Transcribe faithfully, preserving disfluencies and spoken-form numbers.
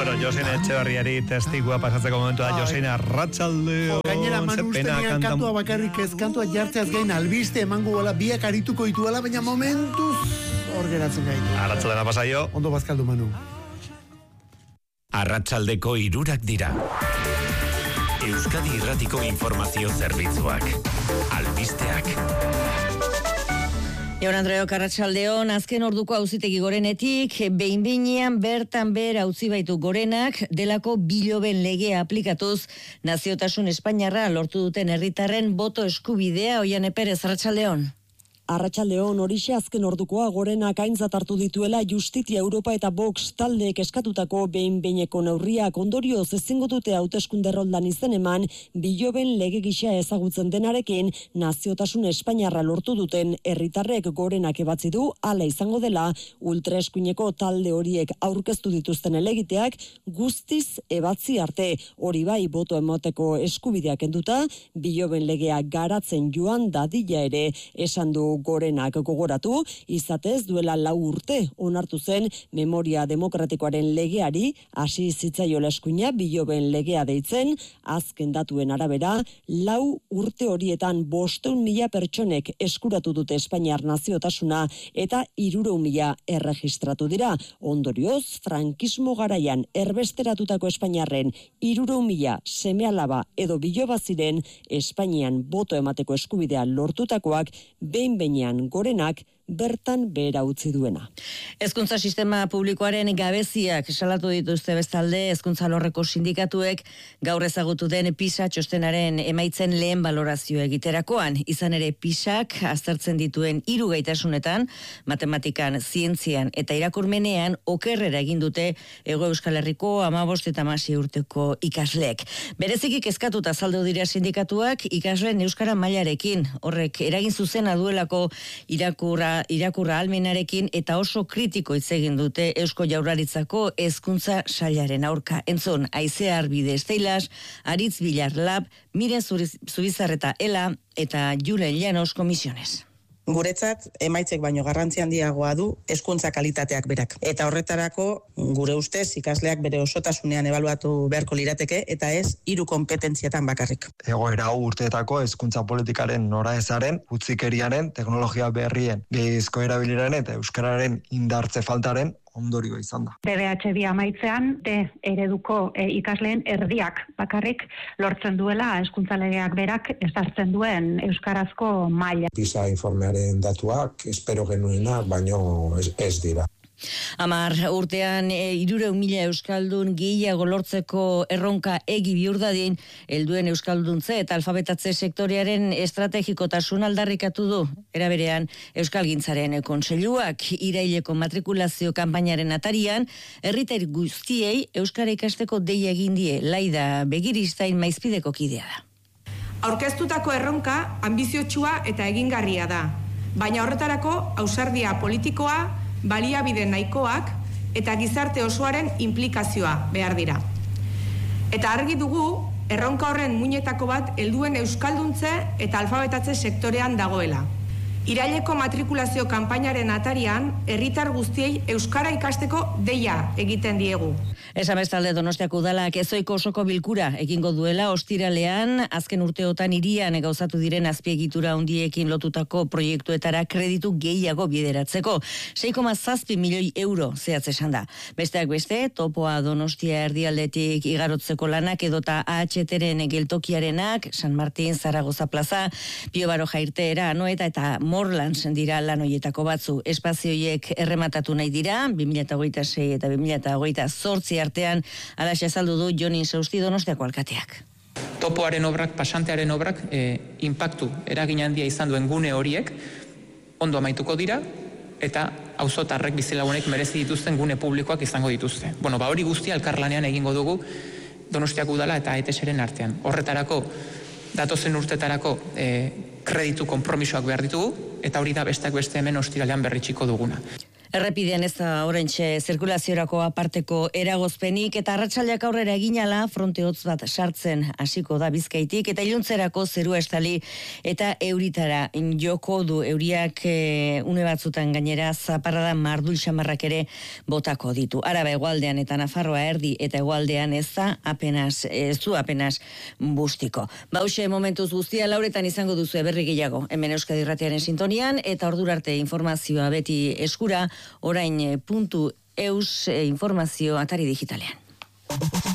Bueno, Josein Etxebarriari testigua pasatzeko momentua. Josein, arratsaldeo. Gainera, Manu ustenean kantua bakarrik ez, kantua jartzeaz gain albiste emango gola, biak arituko dituela, baina momentuz hor geratzen gaitu. Arratsaldena pasaio. Ondo bazkaldu, Manu. Arratsaldeko hirurak dira. Euskadi Irratiko Informazio Zerbitzuak. Albisteak. Jon Andreok, arratsaldeon, azken orduko auzitegi gorenetik, behin-behinean bertan behera utzi baitu gorenak, delako biloben legea aplikatuz, naziotasun Espainiarra lortu duten herritarren boto eskubidea. Oiane Perez, arratsaldeon. Arratsaldeon, horixe azken ordukoa gorenak aintzat hartu dituela Justitia Europa eta Vox taldeek eskatutako behin-behineko neurriak ondorioz ezingo dute hauteskunde roldan izen eman, biloben lege gisa ezagutzen denarekin naziotasun Espainiarra lortu duten herritarrek gorenak ebatzi du hala izango dela ultraeskuineko talde horiek aurkeztu dituzten helegiteak guztiz ebatzi arte. Hori bai, boto emoteko eskubideak kenduta, biloben legea garatzen joan dadila ere esan du gorenak gogoratu, izatez duela lau urte onartu zen memoria demokratikoaren legeari, hasi zitzaiola eskuina biloben legea deitzen, azken datuen arabera, lau urte horietan bosteun mila pertsonek eskuratu dute Espainiar naziotasuna eta hirurehun mila erregistratu dira. Ondorioz, frankismo garaian erbesteratutako Espainiarren hirurehun mila seme-alaba edo biloba ziren Espainian boto emateko eskubidea lortutakoak behin behinean gorenak bertan behera utzi duena. Hezkuntza sistema publikoaren gabeziak salatu dituzte bestalde hezkuntza alorreko sindikatuek gaur ezagutu den PISA txostenaren emaitzen lehen balorazio egiterakoan. Izan ere PISAk aztertzen dituen hiru gaitasunetan, matematikan, zientzian eta irakurmenean okerrera egin dute Hego Euskal Herriko hamabost eta hamasei urteko ikasleek. Bereziki kezkatuta azaldu dira sindikatuak ikasleen euskara mailarekin, horrek eragin zuzena duelako irakurra irakurra almenarekin eta oso kritiko hitz egin dute Eusko Jaurlaritzako hezkuntza sailaren aurka. Entzun, Aizea Arbide Esteilas, Aritz Bilar Lab, Miren Zubizarreta Ela eta Julen Llanos komisiones. Guretzat, emaitzek baino garrantzi handiagoa du hezkuntza kalitateak berak. Eta horretarako, gure ustez, ikasleak bere osotasunean ebaluatu beharko lirateke, eta ez hiru konpetentzietan bakarrik. Egoera hau urteetako hezkuntza politikaren noraezaren, utzikeriaren, teknologia berrien, gehiezko erabileren eta euskararen indartze faltaren ondorio izan da. B B H bi amaitzean, D ereduko e, ikasleen erdiak bakarrik lortzen duela hezkuntza legeak berak ezartzen duen euskarazko maila. PISA informearen datuak espero genuena, baino ez, ez dira. Amar urtean e, hirurehun mila euskaldun gehiago lortzeko erronka egi bihur dadin, helduen euskalduntze eta alfabetatze sektorearen estrategikotasun aldarrikatu du. Era berean, Euskalgintzaren kontseiluak iraileko matrikulazio kanpainaren atarian, herritar guztiei euskara ikasteko deia egin die. Laida Begiristain Maizpideko kidea da. Aurkeztutako erronka ambiziotsua eta egingarria da, baina horretarako ausardia politikoa, baliabide nahikoak eta gizarte osoaren implikazioa behar dira. Eta argi dugu, erronka horren muinetako bat helduen euskalduntze eta alfabetatze sektorean dagoela. Iraileko matrikulazio kanpainaren atarian, herritar guztiei euskara ikasteko deia egiten diegu. Esan bestalde Donostiako udalak ezoiko osoko bilkura egingo duela ostiralean, azken urteotan hirian gauzatu diren azpiegitura handiekin lotutako proiektuetara kreditu gehiago bideratzeko. sei koma zazpi milioi euro zehatz esan da. Besteak beste, topoa Donostia erdialdetik igarotzeko lanak edota A H T-ren geltokiarenak, San Martin, Zaragoza plaza, Pio Baroja irteera, Anoeta eta Morlans dira lan hoietako batzu. Espazioiek errematatu nahi dira, bi mila hogeita sei eta bi mila hogeita zortzi artean, alaxe azaldu du Jonin Sausti Donostiako alkateak. Topoaren obrak, pasantearen obrak, e, impactu eragin handia izan duen gune horiek, ondo amaituko dira, eta auzotarrek bizilagunek merezi dituzten gune publikoak izango dituzte. Bueno, ba hori guztia elkarlanean egingo dugu Donostiako udala eta A E T S-ren artean. Horretarako, datozen urtetarako e, kreditu konpromisoak behar ditugu, eta hori da besteak beste hemen ostiralean berritxiko duguna. Errepidean ez da oraintxe zirkulaziorako aparteko eragozpenik eta arratsaldeak aurrera eginala fronte hotz bat sartzen hasiko da Bizkaitik eta iluntzerako zerua estali eta euritara joko du euriak e, une batzutan gainera zaparrada mardul xamarrak ere botako ditu. Araba hegoaldean eta Nafarroa erdi eta hegoaldean ez da apenas ez du apenas bustiko. Bauxe momentuz guztia lauretan izango duzu berri gehiago. Hemen Euskadi Irratiaren sintonian eta ordura arte informazioa beti eskura orain puntu eus informazio atari digitalean.